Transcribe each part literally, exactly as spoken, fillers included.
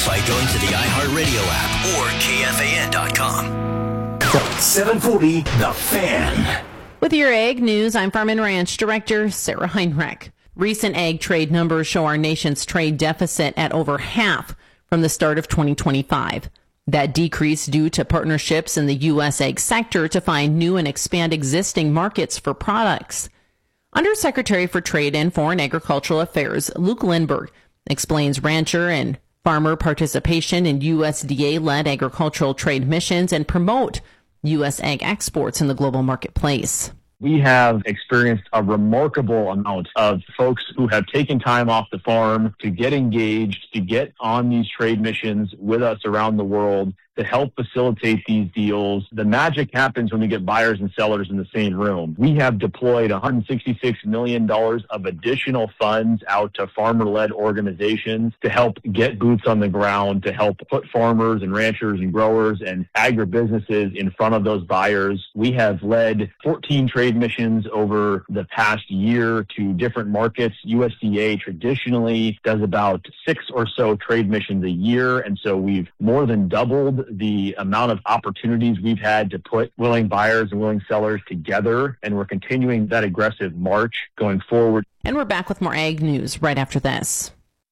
by going to the iHeartRadio app or K F A N dot com. seven forty The Fan. With your Ag News, I'm Farm and Ranch Director Sarah Heinrich. Recent ag trade numbers show our nation's trade deficit at over half from the start of twenty twenty-five. That decrease due to partnerships in the U S ag sector to find new and expand existing markets for products. Undersecretary for Trade and Foreign Agricultural Affairs Luke Lindberg explains rancher and farmer participation in U S D A-led agricultural trade missions and promote U S ag exports in the global marketplace. We have experienced a remarkable amount of folks who have taken time off the farm to get engaged, to get on these trade missions with us around the world, to help facilitate these deals. The magic happens when we get buyers and sellers in the same room. We have deployed one hundred sixty-six million dollars of additional funds out to farmer-led organizations to help get boots on the ground, to help put farmers and ranchers and growers and agribusinesses in front of those buyers. We have led fourteen trade missions over the past year to different markets. U S D A traditionally does about six or so trade missions a year, and so we've more than doubled the amount of opportunities we've had to put willing buyers and willing sellers together, and we're continuing that aggressive march going forward. And we're back with more ag news right after this.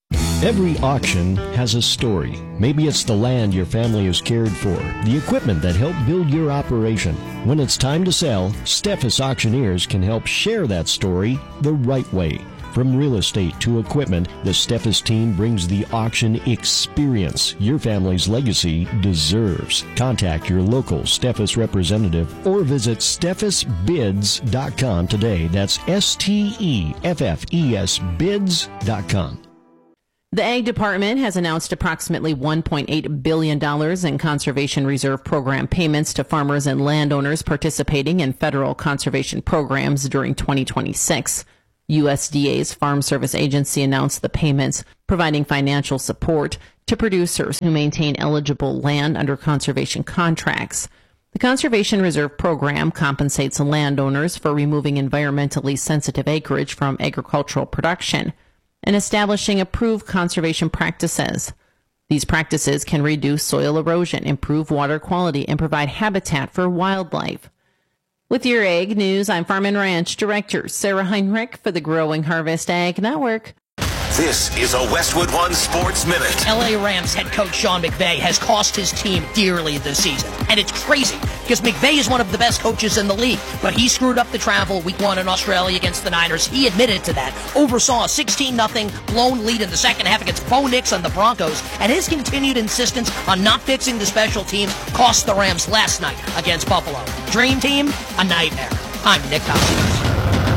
Every auction has a story. Maybe it's the land your family has cared for, the equipment that helped build your operation. When it's time to sell, Steffes Auctioneers can help share that story the right way. From real estate to equipment, the Steffes team brings the auction experience your family's legacy deserves. Contact your local Steffes representative or visit steffes bids dot com today. That's S T E F F E S bids dot com. The Ag Department has announced approximately one point eight billion dollars in Conservation Reserve Program payments to farmers and landowners participating in federal conservation programs during twenty twenty-six. U S D A's Farm Service Agency announced the payments, providing financial support to producers who maintain eligible land under conservation contracts. The Conservation Reserve Program compensates landowners for removing environmentally sensitive acreage from agricultural production and establishing approved conservation practices. These practices can reduce soil erosion, improve water quality, and provide habitat for wildlife. With your Ag News, I'm Farm and Ranch Director Sarah Heinrich for the Growing Harvest Ag Network. This is a Westwood One Sports Minute. L A Rams head coach Sean McVay has cost his team dearly this season. And it's crazy because McVay is one of the best coaches in the league. But he screwed up the travel week one in Australia against the Niners. He admitted to that. Oversaw a sixteen nothing blown lead in the second half against Bo Nix and the Broncos. And his continued insistence on not fixing the special teams cost the Rams last night against Buffalo. Dream team, a nightmare. I'm Nick Cousins.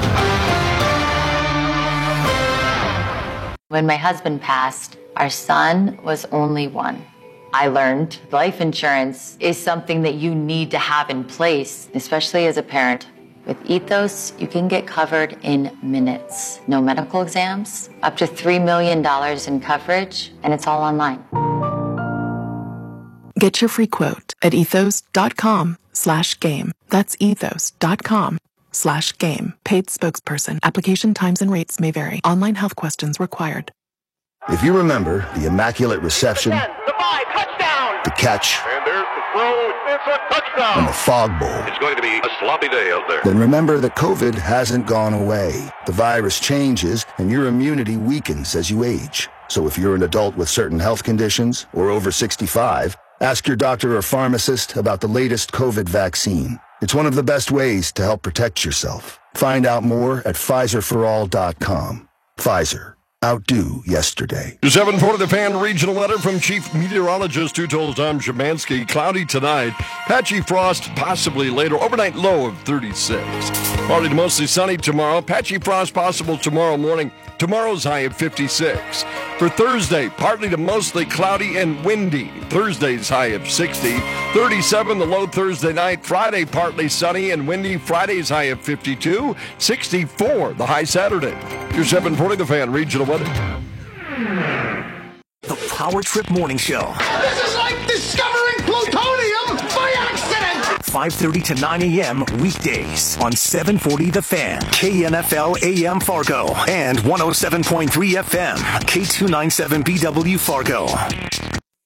When my husband passed, our son was only one. I learned life insurance is something that you need to have in place, especially as a parent. With Ethos, you can get covered in minutes. No medical exams, up to three million dollars in coverage, and it's all online. Get your free quote at ethos.com slash game. That's ethos.com slash game. Paid spokesperson. Application times and rates may vary. Online health questions required. If you remember the Immaculate Reception, the, five, touchdown. the catch, and there's the throw, it's a touchdown. and the Fog Bowl, it's going to be a sloppy day out there. then remember that COVID hasn't gone away. The virus changes and your immunity weakens as you age. So if you're an adult with certain health conditions or over sixty-five, ask your doctor or pharmacist about the latest COVID vaccine. It's one of the best ways to help protect yourself. Find out more at Pfizer for all dot com. Pfizer. Outdo yesterday. seven forty The Fan regional weather from Chief Meteorologist who told Tom Szymanski. Cloudy tonight, patchy frost possibly later, overnight low of thirty-six. Partly to mostly sunny tomorrow, patchy frost possible tomorrow morning, tomorrow's high of fifty-six. For Thursday, partly to mostly cloudy and windy, Thursday's high of sixty. thirty-seven the low Thursday night, Friday partly sunny and windy, Friday's high of fifty-two. sixty-four the high Saturday. Your seven forty The Fan regional weather. The Power Trip Morning Show. This is like discovering plutonium by accident! five thirty to nine a.m. weekdays on seven forty The Fan, K N F L A M Fargo, and one oh seven point three F M, K two ninety-seven B W Fargo.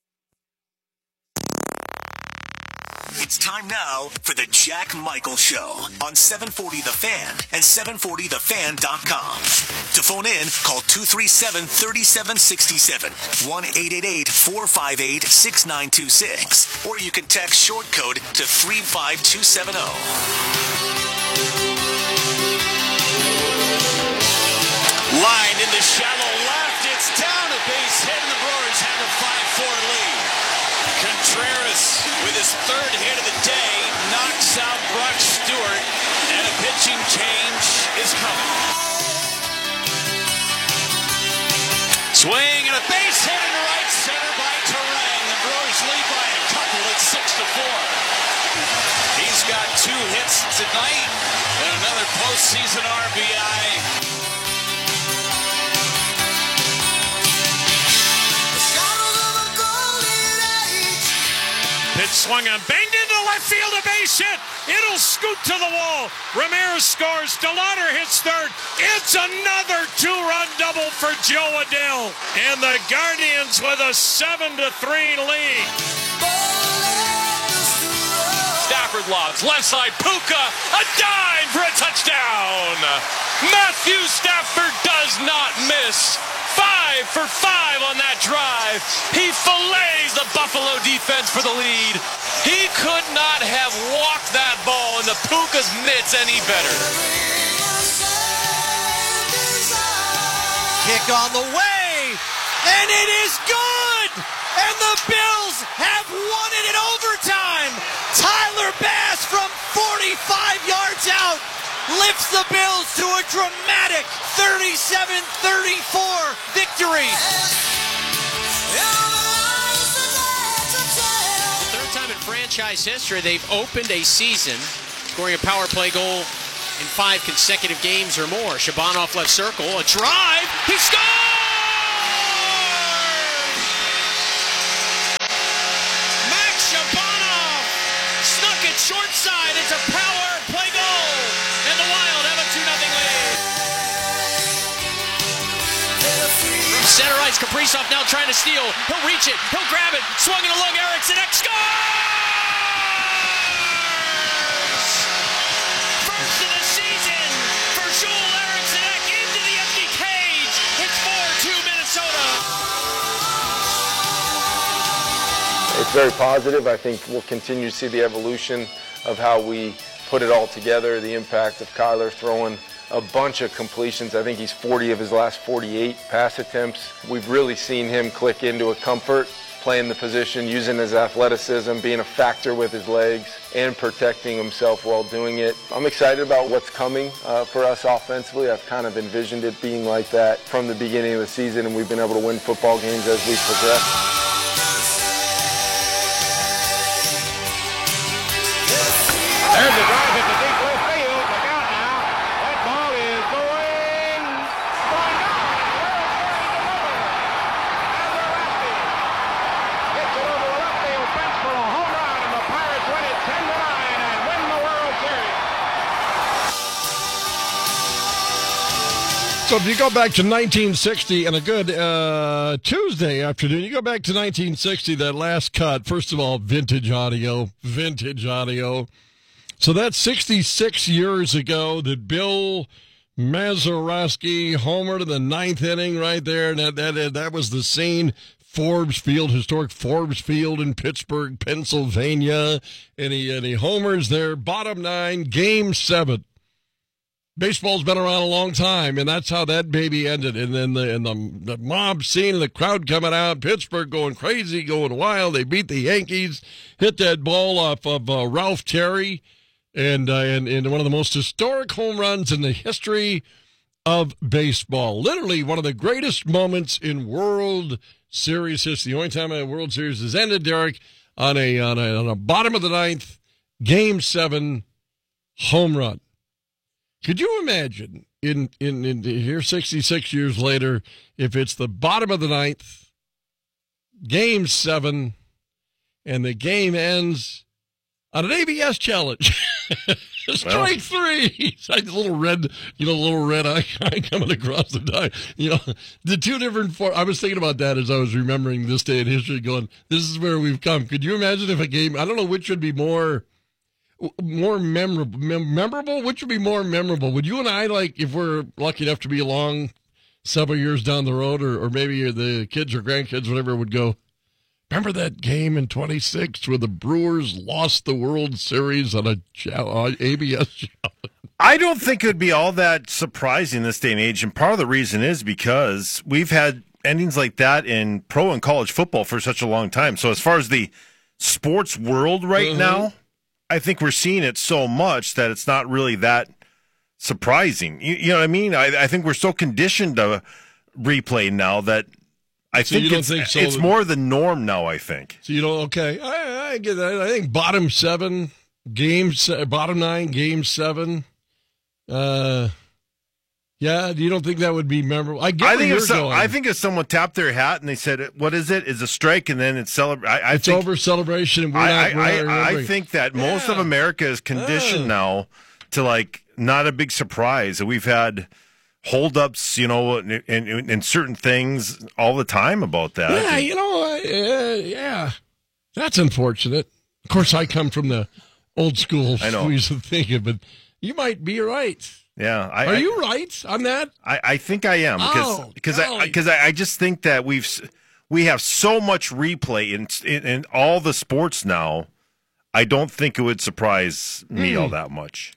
It's time now for the Jack Michael Show on seven forty The Fan and seven forty the fan dot com. To phone in, call two three seven, three seven six seven, one eight eight eight, four five eight, six nine two six, or you can text short code to three five two seven zero. Line in the shallow left. It's down a base hit, and the Brewers have a five four lead. Contreras, with his third hit of the day, knocks out Brock Stewart, and a pitching change is coming. Swing and a base hit in right center by Turang. The Brewers lead by a couple at six to four. He's got two hits tonight and another postseason R B I. Pitch swung on, banged into left field, a base hit. It'll scoot to the wall. Ramirez scores. DeLauder hits third. It's another two-run double for Joe Adell. And the Guardians with a seven to three lead. Stafford lobs, left side, Puka, a dime for a touchdown. Matthew Stafford does not miss. Five for five on that drive. He fillets the Buffalo defense for the lead. He could not have walked that ball in the Puka's mitts any better. Kick on the way, and it is good. And the Bills have won it in overtime. Tyler Bass from forty-five yards out lifts the Bills to a dramatic thirty-seven thirty-four victory. Third time in franchise history they've opened a season scoring a power play goal in five consecutive games or more. Shabanov left circle, a drive, he scores! Max Shabanov snuck it short side, it's a power play goal. And the Wild have a two nothing lead. From center ice, Kaprizov now trying to steal. He'll reach it. He'll grab it. Swung in a lug. Eriksson Ek scores! First of the season for Joel Eriksson Ek into the empty cage. It's four two Minnesota. It's very positive. I think we'll continue to see the evolution of how we put it all together, the impact of Kyler throwing a bunch of completions. I think he's forty of his last forty-eight pass attempts. We've really seen him click into a comfort, playing the position, using his athleticism, being a factor with his legs, and protecting himself while doing it. I'm excited about what's coming uh, for us offensively. I've kind of envisioned it being like that from the beginning of the season, and we've been able to win football games as we progress. There's the drive at the deep left field. Look out now. That ball is going. Going down. Gets it over the left field fence for a home run, and the Pirates win it ten to nine and win the World Series. So if you go back to nineteen sixty and a good uh, Tuesday afternoon, you go back to nineteen sixty, that last cut, first of all, vintage audio, vintage audio. So that's sixty-six years ago that Bill Mazeroski homered in the ninth inning right there. And that, that, that was the scene. Forbes Field, historic Forbes Field in Pittsburgh, Pennsylvania. And he, and he homers there. Bottom nine, game seven. Baseball's been around a long time, and that's how that baby ended. And then the, and the, the mob scene and the crowd coming out, Pittsburgh going crazy, going wild. They beat the Yankees, hit that ball off of uh, Ralph Terry. And, uh, and and one of the most historic home runs in the history of baseball. Literally one of the greatest moments in World Series history. The only time a World Series has ended, Derek, on a on a, on a bottom of the ninth, game seven home run. Could you imagine in, in, in here sixty-six years later, if it's the bottom of the ninth, game seven, and the game ends on an A B S challenge? Strike three. It's like a little red, you know, little red icon coming across the die. You know, the two different. For- I was thinking about that as I was remembering this day in history. Going, this is where we've come. Could you imagine if a game? I don't know which would be more, more memorable. Mem- memorable. Which would be more memorable? Would you and I like if we're lucky enough to be along several years down the road, or, or maybe the kids or grandkids, whatever, would go, remember that game in twenty-six where the Brewers lost the World Series on a on A B S show? I don't think it would be all that surprising this day and age, and part of the reason is because we've had endings like that in pro and college football for such a long time. So as far as the sports world right mm-hmm. now, I think we're seeing it so much that it's not really that surprising. You, you know what I mean? I, I think we're so conditioned to replay now that I so think, it's, think so it's more the norm now, I think. So you don't, okay. I, I get that. I think bottom seven, games, bottom nine, game seven. Uh, yeah, you don't think that would be memorable? I get I think, where if you're some, going. I think if someone tapped their hat and they said, what is it? Is a strike, and then it's celebrate. I, I It's think, over celebration. And we're I, not, we're I, not I, I remembering. think that Yeah. most of America is conditioned Yeah. now to, like, not a big surprise. We've had holdups, you know, in, in, in certain things all the time about that. Yeah, you know, uh, yeah, that's unfortunate. Of course, I come from the old school I know. ways of thinking, but you might be right. Yeah, I, Are I, you right on that? I, I think I am because Oh, because I because I, I just think that we've we have so much replay in, in in all the sports now. I don't think it would surprise me Mm. all that much.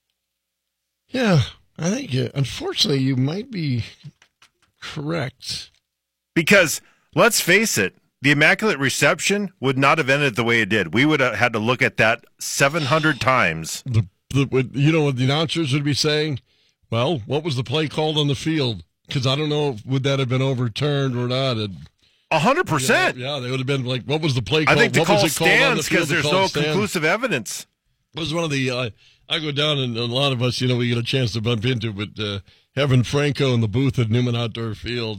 Yeah, I think, uh, unfortunately, you might be correct. Because let's face it, the Immaculate Reception would not have ended the way it did. We would have had to look at that seven hundred times. The, the you know what the announcers would be saying? Well, what was the play called on the field? Because I don't know, would that have been overturned or not? A hundred percent. Yeah, they would have been like, what was the play I called? think the what call was it called on the stands field? because The there's call no stands. conclusive evidence. It was one of the, uh, I go down and a lot of us, you know, we get a chance to bump into, but uh, having Franco in the booth at Newman Outdoor Field,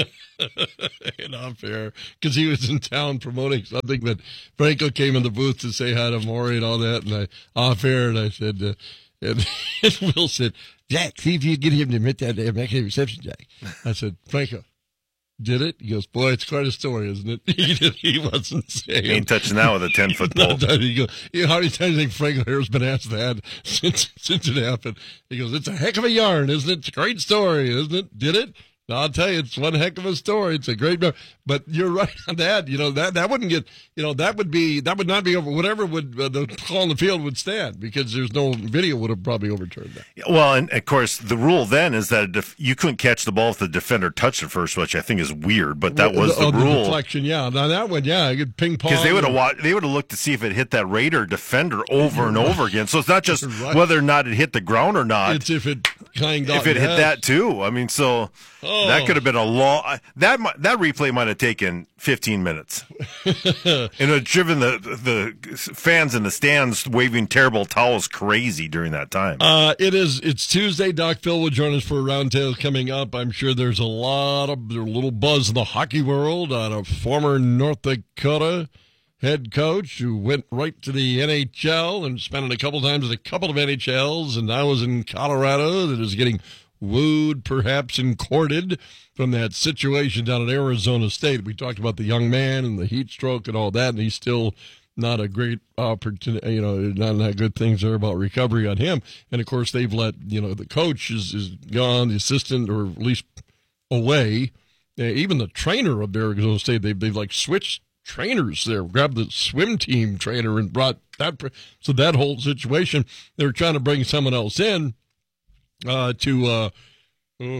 and off air, because he was in town promoting something, but Franco came in the booth to say hi to Maury and all that, and I, off air, and I said, uh, and, and Will said, Jack, see if you can get him to admit that to make a reception, Jack. I said, Franco, did it? He goes, boy, it's quite a story, isn't it? He, did, he wasn't saying. He ain't touching that with a ten-foot pole. He goes, you know, how many times do you think Franco Harris been asked that since, since it happened? He goes, it's a heck of a yarn, isn't it? It's a great story, isn't it? Did it? No, I'll tell you, it's one heck of a story. It's a great, but you're right on that. You know, that, that wouldn't get, you know, that would be, that would not be over, whatever would, uh, the call on the field would stand because there's no video would have probably overturned that. Well, and of course, the rule then is that def- you couldn't catch the ball if the defender touched it first, which I think is weird, but that was the oh, rule. The deflection, yeah. Now that one, yeah, you could ping pong. Because they would have watched, they would have looked to see if it hit that Raider defender over and over again. So it's not just Right. whether or not it hit the ground or not. It's if it kind of if it hit has. that too. I mean, so Oh. that could have been a long. That mi- that replay might have taken fifteen minutes, and it had driven the the fans in the stands waving terrible towels crazy during that time. Uh, it is. It's Tuesday. Doc Phil will join us for a roundtable coming up. I'm sure there's a lot of there's a little buzz in the hockey world on a former North Dakota head coach who went right to the N H L and spent a couple times at a couple of N H Ls, and now is in Colorado that is getting wooed, perhaps, and courted from that situation down at Arizona State. We talked about the young man and the heat stroke and all that, and he's still not a great opportunity, you know, not, not good things there about recovery on him. And, of course, they've let, you know, the coach is, is gone, the assistant, or at least away. Uh, even the trainer of Arizona State, they've, they've like switched trainers there, grabbed the swim team trainer and brought that. So that whole situation, they were trying to bring someone else in uh, to uh, uh,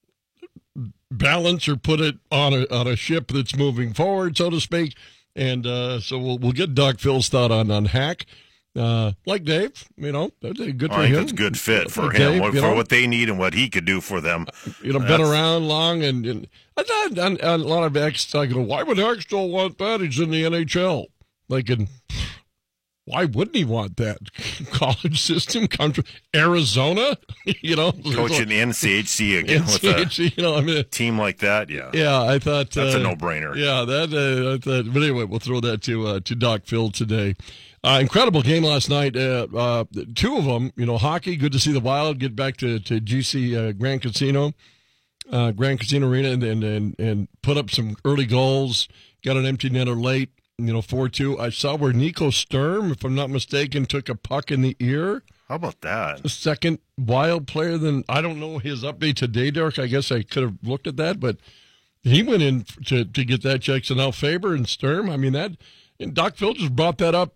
balance or put it on a on a ship that's moving forward, so to speak. And uh, so we'll we'll get Doc Phil's thought on on Hack. Uh, like Dave, you know, that's a good I for think him. it's a good fit for Like him, Dave, what, you for know, what they need and what he could do for them. You know, been That's- around long, and, and I thought on, on a lot of ex, I go, why would Hack still want that? He's in the N H L. Like, in, why wouldn't he want that? College system, country, Arizona, you know, coaching the N C H C again N C H C, with a you know, I mean, a team like that. Yeah, yeah, I thought that's uh, a no-brainer. Yeah, that uh, I thought. But anyway, we'll throw that to uh, to Doc Phil today. Uh, incredible game last night. Uh, uh, two of them, you know, hockey. Good to see the Wild get back to to G C uh, Grand Casino, uh, Grand Casino Arena, and, and and and put up some early goals. Got an empty netter late. You know, four two. I saw where Nico Sturm, if I'm not mistaken, took a puck in the ear. How about that? The second Wild player. Then I don't know his update today, Derek. I guess I could have looked at that, but he went in to to get that check. So now Faber and Sturm. I mean that. And Doc Phil just brought that up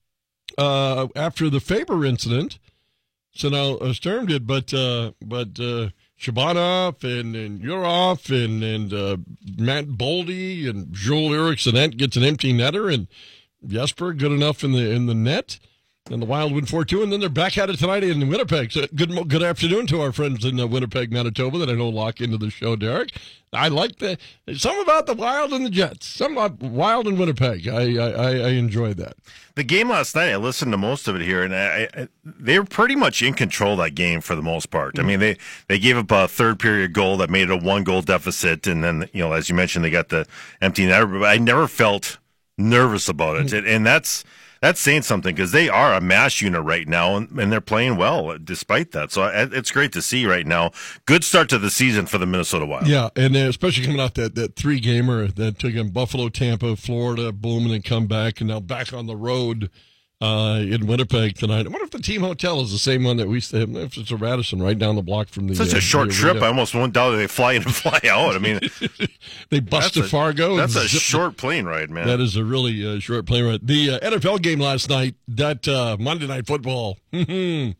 uh, after the Faber incident. So now uh, Sturm did, but uh, but uh, Shabanov and and Yurov and and uh, Matt Boldy and Joel Eriksson gets an empty netter, and Jesper good enough in the in the net, and the Wild win four two, and then they're back at it tonight in Winnipeg. So good good afternoon to our friends in uh, Winnipeg, Manitoba that I know lock into the show, Derek. I like the some about the Wild and the Jets, some about Wild and Winnipeg. I I, I enjoyed that. The game last night, I listened to most of it here, and I, I, they were pretty much in control of that game for the most part. Mm-hmm. I mean, they, they gave up a third period goal that made it a one goal deficit, and then, you know, as you mentioned, they got the empty netter. But I never felt nervous about it, mm-hmm. and that's that's saying something because they are a mash unit right now, and, and they're playing well despite that. So it's great to see right now. Good start to the season for the Minnesota Wild. Yeah, and especially coming out that, that three-gamer that took in Buffalo, Tampa, Florida, boom, and then come back, and now back on the road uh, in Winnipeg tonight. I wonder if the team hotel is the same one that we stay in. If it's a Radisson right down the block from the Such uh, a short trip. I almost went down. They fly in and fly out. I mean, they bust to Fargo. That's a zip, short plane ride, man. That is a really uh, short plane ride. The uh, N F L game last night, that uh, Monday Night Football, it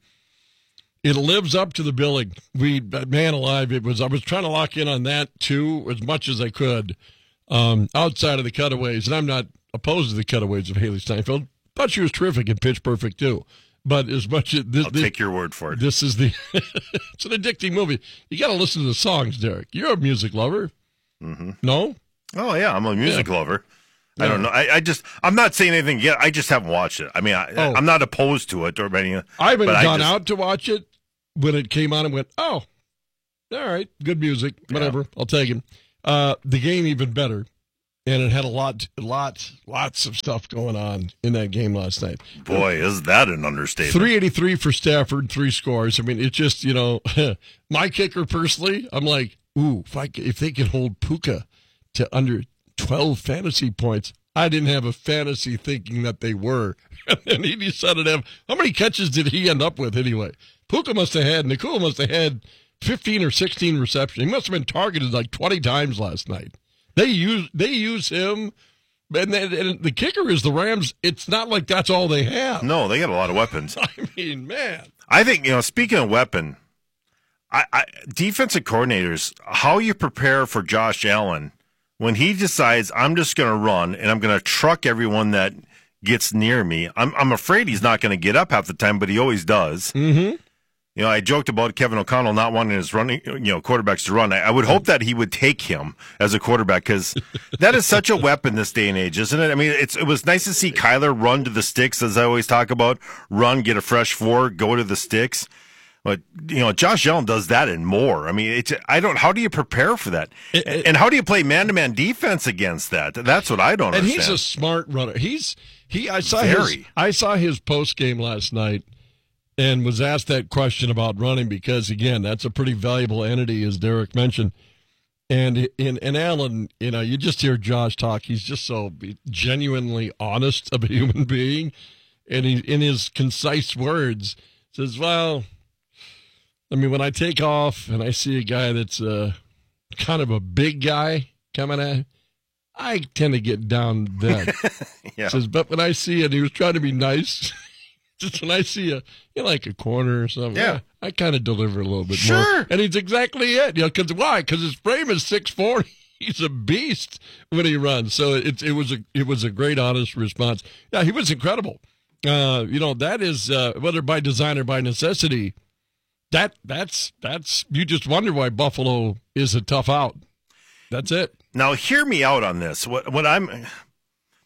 lives up to the billing. We, man alive, it was. I was trying to lock in on that too as much as I could, um, outside of the cutaways, and I'm not opposed to the cutaways of Haley Steinfeld. Thought she was terrific in Pitch Perfect too, but as much as this, I'll this, take your word for it. This is the it's an addicting movie. You got to listen to the songs, Derek. You're a music lover, mm-hmm. no? Oh yeah, I'm a music yeah. lover. I yeah. don't know. I, I just I'm not saying anything yet. I just haven't watched it. I mean, I, oh. I'm not opposed to it or anything. I haven't gone I just, out to watch it when it came on and went, oh, all right, good music, whatever. Yeah. I'll take it. Uh, the game even better. And it had a lot, lots, lots of stuff going on in that game last night. Boy, is that an understatement. three eighty-three for Stafford, three scores. I mean, it's just, you know, my kicker personally, I'm like, ooh, if, I, if they can hold Puka to under twelve fantasy points, I didn't have a fantasy thinking that they were. And he decided to have, how many catches did he end up with anyway? Puka must have had, Nakula must have had fifteen or sixteen receptions. He must have been targeted like twenty times last night. They use they use him, and, then, and the kicker is the Rams. It's not like that's all they have. No, they got a lot of weapons. I mean, man. I think, you know, speaking of weapon, I, I, defensive coordinators, how you prepare for Josh Allen when he decides I'm just going to run and I'm going to truck everyone that gets near me. I'm I'm afraid he's not going to get up half the time, but he always does. Mm-hmm. You know, I joked about Kevin O'Connell not wanting his running, you know, quarterbacks to run. I, I would hope that he would take him as a quarterback because that is such a weapon this day and age, isn't it? I mean, it's it was nice to see Kyler run to the sticks, as I always talk about. Run, get a fresh four, go to the sticks. But you know, Josh Allen does that and more. I mean, it's I don't. How do you prepare for that? It, it, and how do you play man-to-man defense against that? That's what I don't and understand. And he's a smart runner. He's he. I saw Very. his. I saw his post game last night. And was asked that question about running because, again, that's a pretty valuable entity, as Derek mentioned. And in in Allen, you know, you just hear Josh talk. He's just so genuinely honest of a human being. And he, in his concise words, says, well, I mean, when I take off and I see a guy that's uh, kind of a big guy coming at, I tend to get down then. Yeah. Says, but when I see it, he was trying to be nice. Just when I see a, you know, like a corner or something, yeah, I, I kind of deliver a little bit sure. more. And he's exactly it. You know, because why? Because his frame is six four. He's a beast when he runs. So it it was a it was a great, honest response. Yeah, he was incredible. Uh, you know, that is uh, whether by design or by necessity. That that's that's you just wonder why Buffalo is a tough out. That's it. Now, hear me out on this. What what I'm.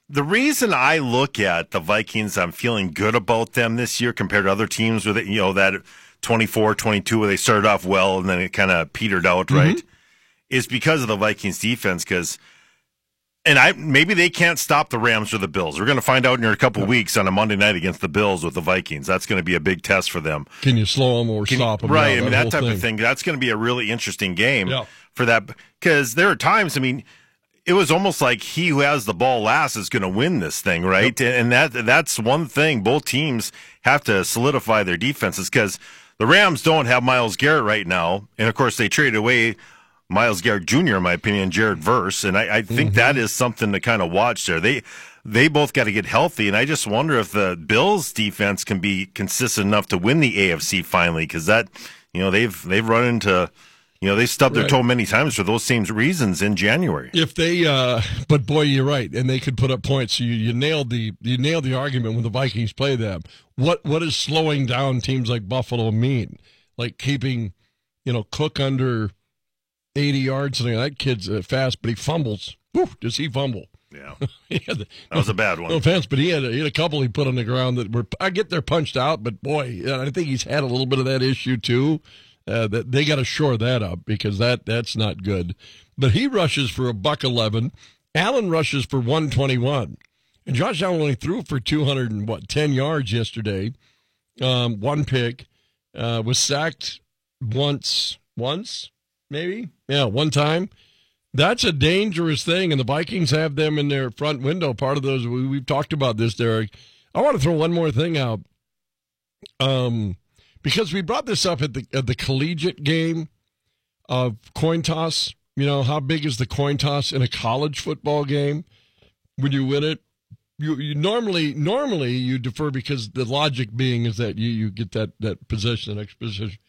The reason I look at the Vikings, I'm feeling good about them this year compared to other teams with it, you know, that twenty-four twenty-two where they started off well and then it kind of petered out, mm-hmm. right? Is because of the Vikings defense. Because, and I maybe they can't stop the Rams or the Bills. We're going to find out in a couple of weeks on a Monday night against the Bills with the Vikings. That's going to be a big test for them. Can you slow them or Can stop them? Right. Now, I mean, that, that type thing. of thing. That's going to be a really interesting game yeah. for that. Because there are times, I mean, it was almost like he who has the ball last is going to win this thing, right? Yep. And that that's one thing. Both teams have to solidify their defenses because the Rams don't have Myles Garrett right now. And, of course, they traded away Myles Garrett Junior, in my opinion, Jared Verse. And I, I think mm-hmm. that is something to kind of watch there. They they both got to get healthy. And I just wonder if the Bills' defense can be consistent enough to win the A F C finally because that, you know, they've they've run into – You know, they stubbed right. their toe many times for those same reasons in January. If they, uh, but boy, you're right, and they could put up points. You, you nailed the you nailed the argument when the Vikings play them. What what does slowing down teams like Buffalo mean? Like keeping, you know, Cook under eighty yards. And that kid's uh, fast, but he fumbles. Whew, does he fumble? Yeah, he had the, that was a bad one. No offense, but he had a, he had a couple he put on the ground that were. I get they're punched out, but boy, I think he's had a little bit of that issue too. Uh, that they got to shore that up because that that's not good. But he rushes for a buck eleven. Allen rushes for one twenty-one, and Josh Allen only threw for two hundred and what ten yards yesterday. Um, one pick, uh, was sacked once, once maybe, yeah, one time. That's a dangerous thing, and the Vikings have them in their front window. Part of those we, we've talked about this, Derek. I want to throw one more thing out. Um. Because we brought this up at the at the collegiate game of coin toss. You know, how big is the coin toss in a college football game? When you win it, you, you normally normally you defer because the logic being is that you, you get that, that possession, the next possession.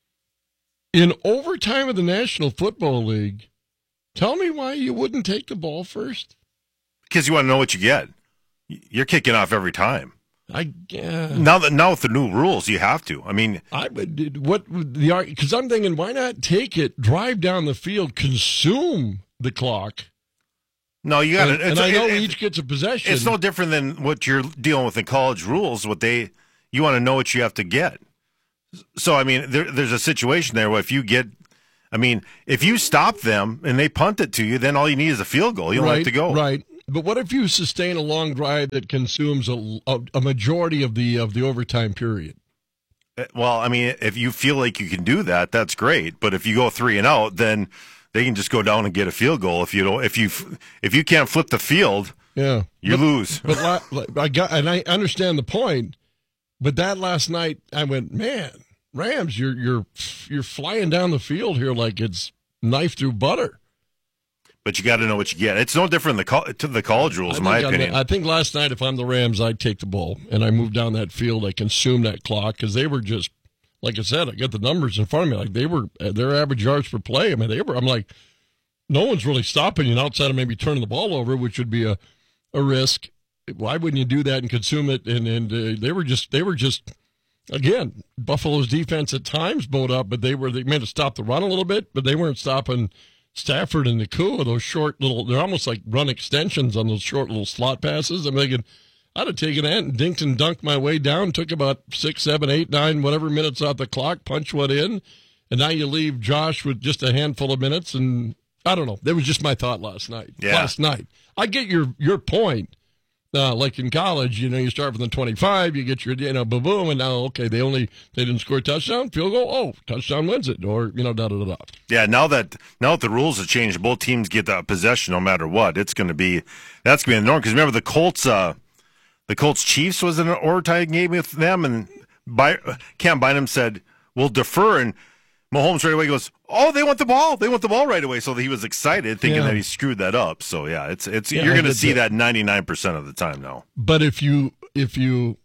In overtime of the National Football League, tell me why you wouldn't take the ball first. Because you want to know what you get. You're kicking off every time. I uh, now that now with the new rules, you have to. I mean, I would what the because I'm thinking, why not take it, drive down the field, consume the clock? No, you got to. And, and I know it, each gets a possession. It's no different than what you're dealing with in college rules. What they you want to know what you have to get. So I mean, there, there's a situation there where if you get, I mean, if you stop them and they punt it to you, then all you need is a field goal. You don't right, have to go right. But what if you sustain a long drive that consumes a, a, a majority of the of the overtime period? Well, I mean, if you feel like you can do that, that's great. But if you go three and out, then they can just go down and get a field goal. If you don't, if you if you can't flip the field, yeah, you but, lose. But la, I got and I understand the point. But that last night, I went, man, Rams, you're you're you're flying down the field here like it's knife through butter. But you got to know what you get. It's no different than the, to the college rules, in my opinion. The, I think last night, if I'm the Rams, I'd take the ball, and I moved down that field. I consumed that clock because they were just, like I said, I got the numbers in front of me. Like they were, their average yards per play. I mean, they were. I'm like, no one's really stopping you outside of maybe turning the ball over, which would be a, a risk. Why wouldn't you do that and consume it? And and uh, they were just, they were just, again, Buffalo's defense at times bowed up, but they were they meant to stop the run a little bit, but they weren't stopping Stafford and Nakua, those short little, they're almost like run extensions on those short little slot passes. I'm thinking, I'd have taken that and dinked and dunked my way down, took about six, seven, eight, nine, whatever minutes off the clock, punch one in, and now you leave Josh with just a handful of minutes, and I don't know. That was just my thought last night. Yeah. Last night. I get your your point. Uh, like in college, you know, you start from the twenty-five, you get your, you know, boom, boom, and now, okay, they only, they didn't score a touchdown, field goal, oh, touchdown wins it, or, you know, da-da-da-da. Yeah, now that, now that the rules have changed, both teams get the possession no matter what, it's going to be, that's going to be the norm, because remember the Colts, uh, the Colts Chiefs was in an overtime game with them, and By, Cam Bynum said, we'll defer, and Mahomes right away goes, oh, they want the ball. They want the ball right away. So he was excited, thinking yeah. that he screwed that up. So, yeah, it's it's yeah, you're going to see that ninety-nine percent of the time now. But if you if you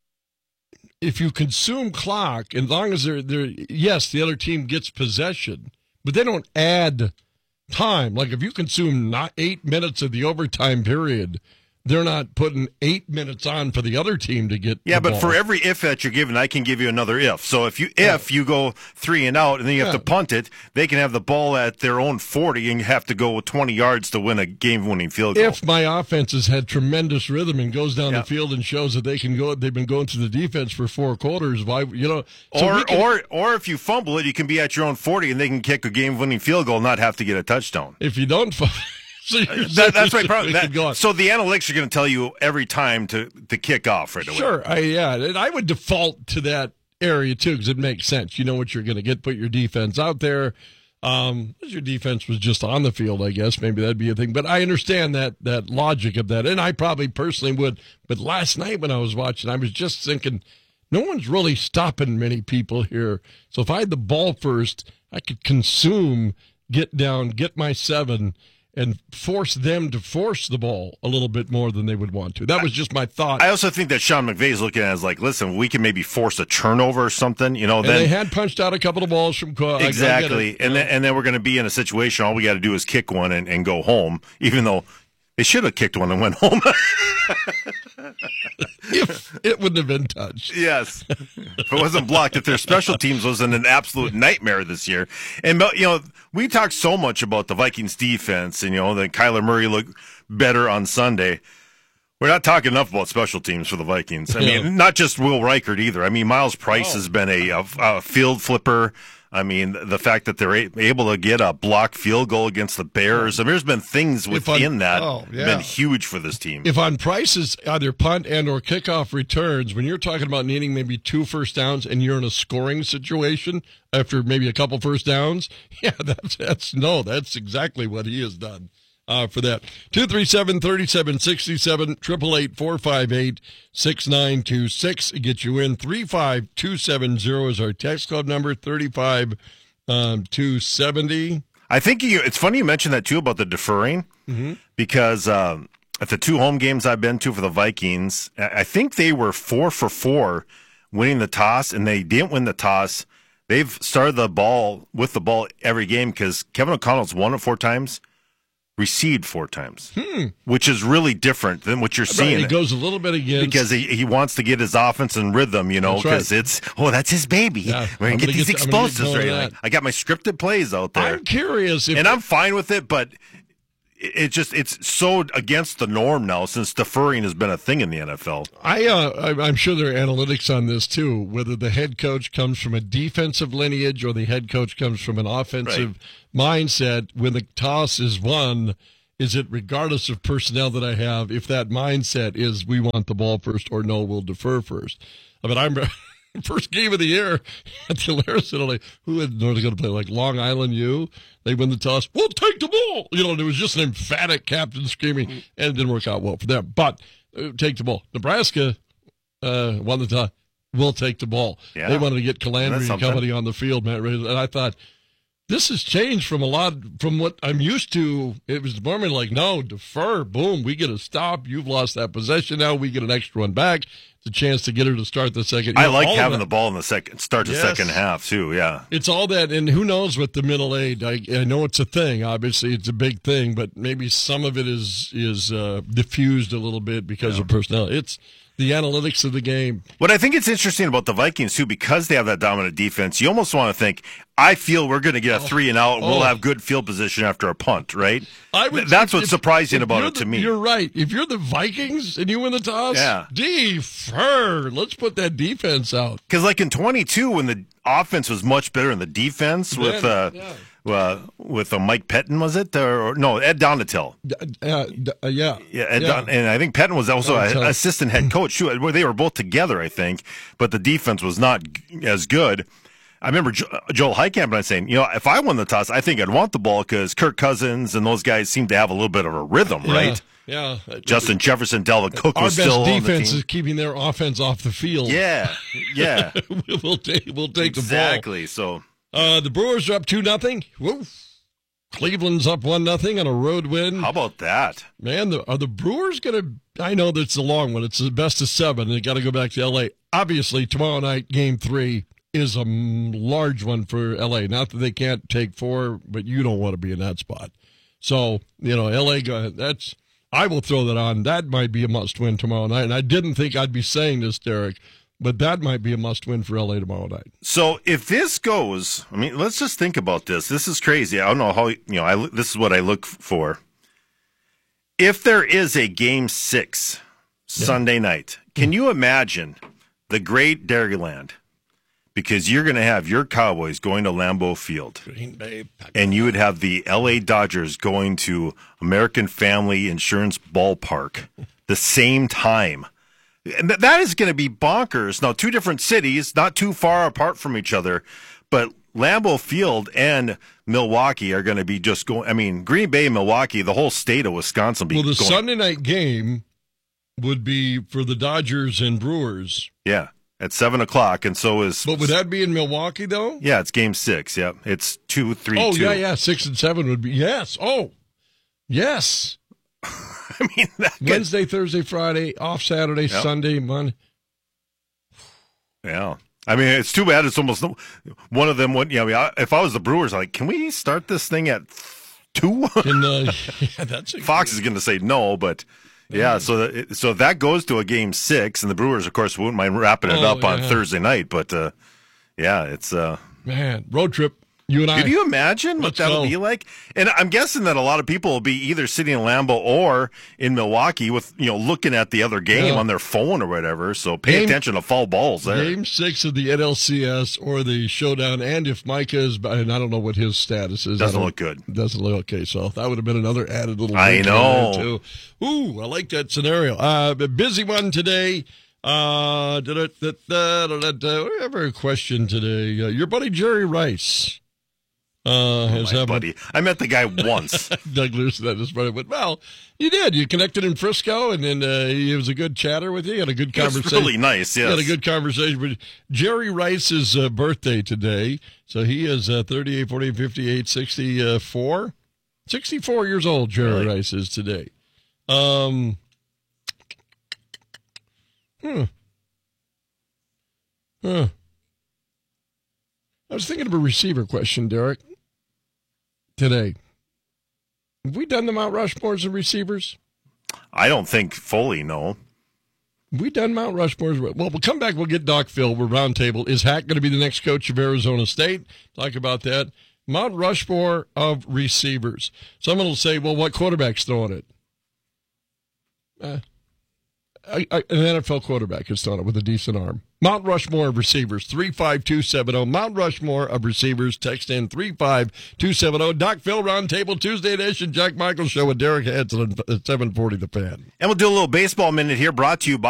if you consume clock, as long as they're they're yes, the other team gets possession, but they don't add time. Like if you consume not eight minutes of the overtime period, they're not putting eight minutes on for the other team to get Yeah, the but ball. for every if that you're given, I can give you another if. So if you if you go three and out and then you have Yeah. to punt it, they can have the ball at their own forty and you have to go twenty yards to win a game-winning field goal. If my offense has had tremendous rhythm and goes down Yeah. the field and shows that they can go, they've been going through the defense for four quarters. Why, you know, so or we can- or or if you fumble it, you can be at your own forty and they can kick a game-winning field goal and not have to get a touchdown. if you don't, so you're That, that's my saying problem. we That- could go on. so the analytics are going to tell you every time to, to kick off right away. Sure, I, yeah, and I would default to that area too because it makes sense. You know what you're going to get. Put your defense out there. Um, your defense was just on the field, I guess. Maybe that'd be a thing. But I understand that that logic of that, and I probably personally would. But last night when I was watching, I was just thinking, no one's really stopping many people here. So if I had the ball first, I could consume, get down, get my seven, and force them to force the ball a little bit more than they would want to. That was just my thought. I also think that Sean McVay is looking at it as like, listen, we can maybe force a turnover or something, you know. And then they had punched out a couple of balls from Cook. exactly, and then and then we're going to be in a situation. All we got to do is kick one and, and go home, even though they should have kicked one and went home. If it wouldn't have been touched. Yes, if it wasn't blocked, if their special teams was an absolute nightmare this year. And you know, we talked so much about the Vikings defense, and you know, that Kyler Murray looked better on Sunday. We're not talking enough about special teams for the Vikings. I Yeah. mean, not just Will Reichert either. I mean, Miles Price Oh. has been a, a, a field flipper. I mean, the fact that they're a- able to get a blocked field goal against the Bears. I mean, there's been things If within I'm- that oh, yeah. been huge for this team. If on Price's either punt and or kickoff returns, when you're talking about needing maybe two first downs and you're in a scoring situation after maybe a couple first downs, yeah, that's that's no, that's exactly what he has done uh, for that. two three seven, three seven six seven, eight eight eight, four five eight, six nine two six. Get you in. three five two seven zero is our text club number, thirty-five um, two seventy. I think you, it's funny you mentioned that too about the deferring Mm-hmm. because um, at the two home games I've been to for the Vikings, I I think they were four for four winning the toss, and they didn't win the toss. They've started the ball with the ball every game because Kevin O'Connell's won it four times, received four times, Hmm. which is really different than what you're seeing. It goes a little bit against. Because he, he wants to get his offense in rhythm, you know, That's right. because it's, oh, that's his baby. Yeah, We're going I'm to gonna get these get- I'm gonna get explosives going right. on Like, that. I got my scripted plays out there. I'm curious if and I'm fine with it, but it, it just, it's so against the norm now since deferring has been a thing in the N F L. I, uh, I, I'm sure there are analytics on this too, whether the head coach comes from a defensive lineage or the head coach comes from an offensive mindset. When the toss is won, is it regardless of personnel that I have, if that mindset is we want the ball first or no, we'll defer first. I mean, I'm first game of the year at the Larison, like, who had going to play like Long Island U? They win the toss. We'll take the ball. You know, there was just an emphatic captain screaming, and it didn't work out well for them. But uh, take the ball. Nebraska uh, won the toss. We'll take the ball. Yeah. They wanted to get Calandry That's and something. company on the field, Matt. And I thought, this has changed from a lot from what I'm used to. It was normally like, no, defer, boom, we get a stop. You've lost that possession now. We get an extra one back. It's a chance to get her to start the second. You I know, like all of having that. the ball in the second, start the Yes. second half too. Yeah. It's all that, and who knows with the middle eight. I, I know it's a thing. Obviously, it's a big thing, but maybe some of it is is uh, diffused a little bit because of personnel. It's the analytics of the game. What I think it's interesting about the Vikings too, because they have that dominant defense, you almost want to think, I feel we're going to get a three and out. And We'll Oh. have good field position after a punt, right? I would. That's if- what's surprising if about you're it to the- me. You're right. If you're the Vikings and you win the toss, Yeah. defer. Let's put that defense out. Because like in twenty-two, when the offense was much better than the defense with uh, Then, uh, with uh, Mike Pettin, was it? Or, or no, Ed Donatil. Uh, d- uh, yeah. Yeah, Ed Yeah. Don, and I think Pettin was also Donatil. an assistant head coach too. Where they were both together, I think, but the defense was not g- as good. I remember jo- Joel Heitkamp and I saying, you know, if I won the toss, I think I'd want the ball because Kirk Cousins and those guys seem to have a little bit of a rhythm, Yeah. right? Yeah. Justin Jefferson, Delvin Cook Our was best still on the defense team. is keeping their offense off the field. Yeah, yeah, we'll take we'll take exactly. So the ball. Uh, the Brewers are up two nothing. Cleveland's up one nothing on a road win. how about that? Man, the, are the Brewers going to? I know that's a long one. It's the best of seven. And they got to go back to L A. Obviously, tomorrow night, Game Three is a m- large one for L A. Not that they can't take four, but you don't want to be in that spot. So you know, L A. Go, that's I will throw that on. That might be a must-win tomorrow night. And I didn't think I'd be saying this, Derek, but that might be a must-win for L A tomorrow night. So if this goes, I mean, let's just think about this. This is crazy. I don't know how, you know, I, this is what I look for. If there is a game six yeah. Sunday night, can you imagine the great Dairyland? Because you're going to have your Cowboys going to Lambeau Field. Green Bay. And you would have the L A Dodgers going to American Family Insurance Ballpark the same time. And th- that is going to be bonkers. Now, two different cities, not too far apart from each other, but Lambeau Field and Milwaukee are going to be just going. I mean, Green Bay, Milwaukee, the whole state of Wisconsin. Be well, the going. Sunday night game would be for the Dodgers and Brewers. Yeah. At seven o'clock, and so is. But would that be in Milwaukee, though? Yeah, it's game six. Yeah, it's two, three, oh, two. yeah, yeah. Six and seven would be. Yes. Oh, yes. I mean, that Wednesday, could... Thursday, Friday, off Saturday, yep. Sunday, Monday. Yeah. I mean, it's too bad. It's almost one of them. Would, you know, if I was the Brewers, I'm like, can we start this thing at two? In, uh, yeah, that's a Fox is going to say no, but. Yeah, so that, so that goes to a game six, and the Brewers, of course, wouldn't mind wrapping it oh, up on yeah. Thursday night. But uh, yeah, it's uh, man road trip. You and I. Can you imagine Let's what that'll go. be like? And I'm guessing that a lot of people will be either sitting in Lambeau or in Milwaukee with, you know, looking at the other game yeah. on their phone or whatever. So pay game, attention to foul balls there. Game six of the N L C S or the showdown. And if Micah is, and I don't know what his status is. Doesn't look good. Doesn't look okay. So that would have been another added little. I know. There too. Ooh, I like that scenario. Uh, a busy one today. Uh, da, da, da, da, da, da. We have a question today. Uh, your buddy Jerry Rice. Uh, oh, my buddy. I met the guy once. Doug Lewis and his brother went, well, you did. You connected in Frisco, and then uh, he was a good chatter with you. You had a good conversation. It was really nice, yes. You had a good conversation. But Jerry Rice's uh, birthday today, so he is uh, thirty-eight, forty-eight, fifty-eight, sixty-four. sixty-four years old, Jerry really? Rice is today. Um, hmm. Huh. I was thinking of a receiver question, Derek. Today, have we done the Mount Rushmores of receivers? I don't think fully, no. Have we done Mount Rushmores? Well, we'll come back. We'll get Doc Phil. We're roundtable. Is Hack going to be the next coach of Arizona State? Talk about that. Mount Rushmore of receivers. Someone will say, well, what quarterback's throwing it? Uh, I, I, an N F L quarterback is throwing it with a decent arm. Mount Rushmore of receivers, three five two seven zero. Mount Rushmore of receivers, text in three five two seven zero. Doc Phil Roundtable, Tuesday edition, Jack Michael Show with Derek Hansen at seven forty The Fan. And we'll do a little baseball minute here brought to you by